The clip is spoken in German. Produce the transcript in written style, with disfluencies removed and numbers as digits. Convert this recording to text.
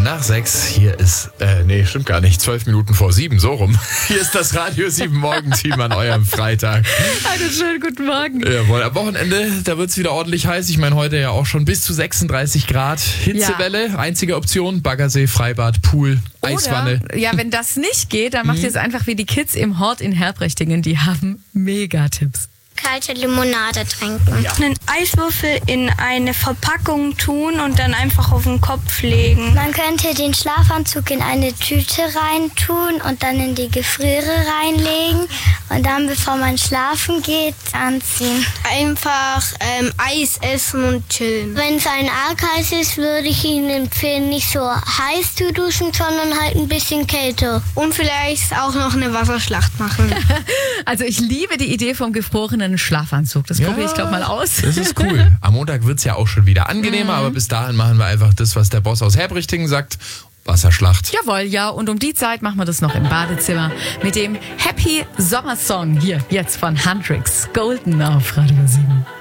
nach 6. Hier ist, nee, stimmt gar nicht, 12 Minuten vor 7, so rum. Hier ist das Radio 7 Morgenteam an eurem Freitag. Einen schönen guten Morgen. Jawohl, am Wochenende, da wird es wieder ordentlich heiß. Ich meine, heute ja auch schon bis zu 36 Grad. Hitzewelle, einzige Option, Baggersee, Freibad, Pool, Eiswanne. Oder, ja, wenn das nicht geht, dann macht ihr es einfach wie die Kids im Hort in Herbrichtingen. Die haben Mega-Tipps. Kalte Limonade trinken. Einen Eiswürfel in eine Verpackung tun und dann einfach auf den Kopf legen. Man könnte den Schlafanzug in eine Tüte reintun und dann in die Gefriere reinlegen und dann, bevor man schlafen geht, anziehen. Einfach Eis essen und chillen. Wenn es ein arg heiß ist, würde ich Ihnen empfehlen, nicht so heiß zu duschen, sondern halt ein bisschen kälter. Und vielleicht auch noch eine Wasserschlacht machen. Also ich liebe die Idee vom gefrorenen Schlafanzug. Das probiere ich, glaube mal aus. Das ist cool. Am Montag wird es ja auch schon wieder angenehmer, aber bis dahin machen wir einfach das, was der Boss aus Herbrichtingen sagt. Wasserschlacht. Jawohl, ja. Und um die Zeit machen wir das noch im Badezimmer mit dem Happy Sommersong hier jetzt von Huntrix. Golden auf Radio 7.